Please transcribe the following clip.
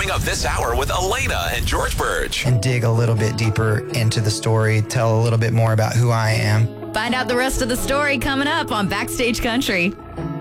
Coming up this hour with Elena and George Burge. And dig a little bit deeper into the story, tell a little bit more about who I am. Find out the rest of the story coming up on Backstage Country.